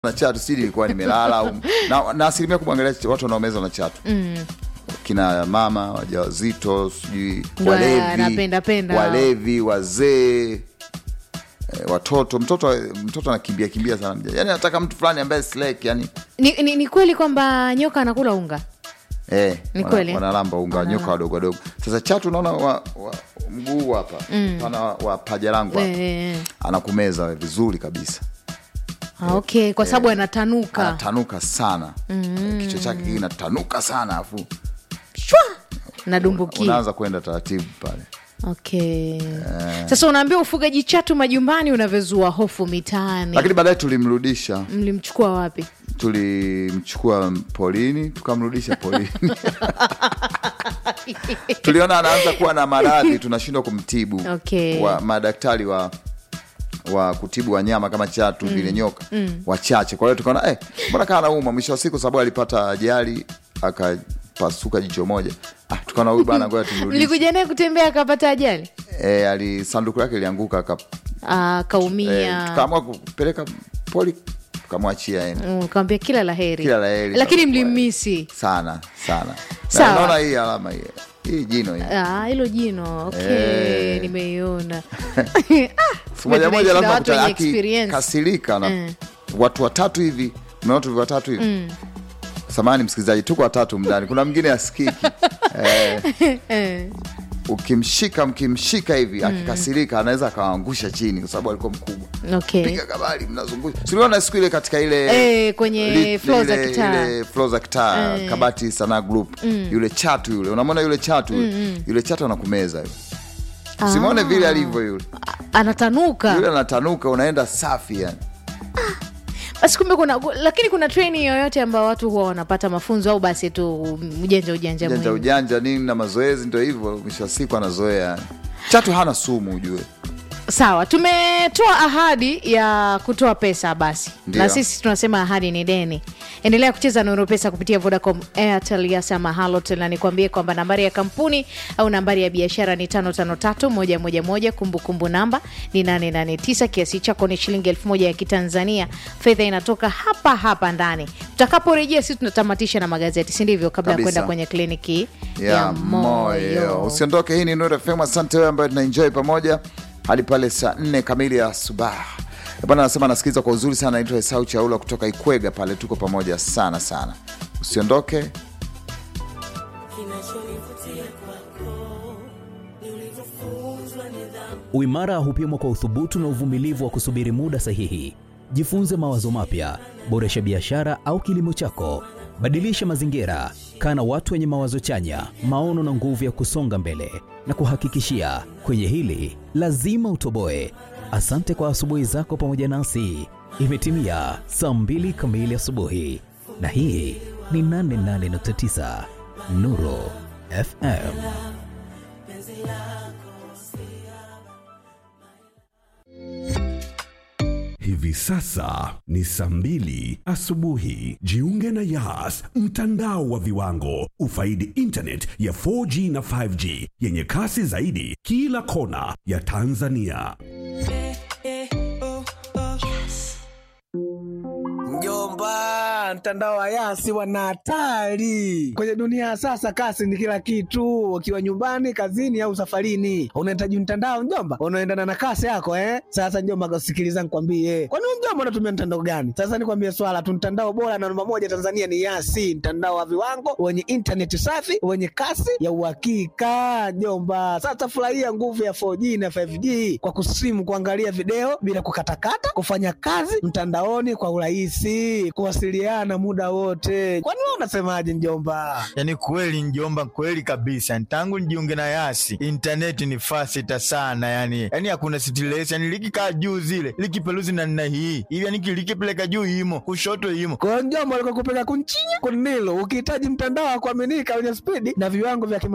na chatu sidi ilikuwa nimelala na asilimia kuangalia watu wanaomeza na chatu. Kina mama wajawazito, sijui walevi, wazee, watoto. Mtoto anakimbia sana. Yaani nataka mtu fulani ambaye slack, yani ni kweli kwamba nyoka anakula unga? Ni kweli. Wanalamba unga nyoka wadogo. Sasa chatu unaona mguu hapa, pana wa paja langu anakumeza vizuri kabisa. Okay, kwa sababu anatanuka sana. Kichwa chake kinatanuka sana afu nadumbukia. Unaanza kwenda taratibu pale. Okay. Sasa unaambia ufugaji chatu majumbani unavezua hofu mitaani. Lakini baadaye tulimrudisha. Mlimchukua wapi? Tulimchukua polini, tukamrudisha polini. Tuliona anaanza kuwa na maradhi, tunashindwa kumtibu. Okay. Madaktari wa kutibu wanyama kama chatu vile nyoka wachache. Kwa hiyo tukaona mbona kana anauma. Mwisho wa siku sababu alipata ajali akapasuka jicho moja. Tukaona huyu bana ngoja tumrudishe. Mlikuja naye kutembea akapata ajali? Sanduku lake ilianguka kaumia. Tukaamua kupeleka poli, tukamwachia yeye. Kaambia kila laheri. Lakini mlimisi sana. Na unaona hii alama hii jino hii. Hilo jino. Okay, nimeiona. Moja lazima kasirika na watu watatu hivi. Unaona watu watatu hivi. Samahani msikilizaji, tuko watatu ndani. Kuna mwingine asikiki. Mkimshika hivi akikasirika anaweza akaangusha chini kwa sababu alikuwa mkubwa. Okay. Piga kabali mnazungusha. Tuliona siku ile katika ile kwenye floor za kitaa Kabati Sanaa Group. Yule chatu yule. Unamwona yule chatu yule chatu anakumeza yule. Usimuone vile alivyo yule. Anatanuka. Yule anatanuka, unaenda safi yani. Basi kumbe lakini kuna training yoyote ambao watu huwa wanapata mafunzo au basi tu ujanja nini na mazoezi ndio hivyo, mwisho siku anazoea. Chatu hana sumu ujue. Sawa, tumetoa ahadi ya kutoa pesa basi. Ndiyo. Na sisi tunasema ahadi ni deni. Endelea kucheza Nuru Pesa kupitia Vodacom, Airtel, Yasa, Halotel, na nikwambie kwamba nambari ya kampuni au nambari ya biashara ni 553111, kumbukumbu namba ni 889, kiasi chako ni shilingi 1000 ya Kitanzania. Fedha inatoka hapa ndani. Tutakaporejea sisi tunatamatisha na magazeti, si ndivyo, kabla ya kwenda kwenye kliniki ya moyo. Usiondoke, hii ni Nuru FM. Asante wewe ambaye tunaenjoy pamoja hadi pale saa 4 kamili ya asubuhi. Bwana anasema anasikiliza kwa uzuri sana, anaitwa Esau Chaula kutoka Ikwega pale, tuko pamoja sana. Usiondoke. Uimara hupimwa kwa uthubutu na uvumilivu wa kusubiri muda sahihi. Jifunze mawazo mapya, boresha biashara au kilimo chako, badilisha mazingira, kana watu wenye mawazo chanya, maono na nguvu ya kusonga mbele. Na kuhakikishia kwenye hili lazima utoboe. Asante kwa asubuhi zako pamoja nasi. Imetimia saa 2 kamili asubuhi, na hii ni 88.9 Nuru FM. Hivi sasa ni saa 2 asubuhi. Jiunge na Yas, mtandao wa viwango. Ufaidi internet ya 4G na 5G yenye kasi zaidi kila kona ya Tanzania. Mjomba, mtandao wa Yasi wana hatari. Kwenye dunia sasa kasi ni kila kitu. Ukiwa nyumbani, kazini au safarini, unahitaji mtandao mjomba unaendana na kasi yako Sasa mjomba, sikiliza nikwambie. Kwani mjomba unatumia mtandao gani? Sasa nikwambie swala tu, mtandao bora na namba moja Tanzania ni Yasi, mtandao wa viwango wenye internet safi, wenye kasi ya uhakika mjomba. Sasa furahia nguvu ya 4G na 5G kwa kusimu, kuangalia video bila kukatakata, kufanya kazi mtandaoni kwa urahisi, kuwasiliana muda wote. Kwani wewe unasemaje mjomba? Yaani kweli mjomba, kweli kabisa. Tangu nijiunge na Yasi, internet ni fast sana yani hakuna stress, yani likikaa juu zile likipeluzi na hii hivi, yani likipeleka juu himo kushoto himo. Kwa mjomba, alikupeleka kunchinya kunilo. Ukihitaji mtandao wa kuaminika wenye speed na viwango vya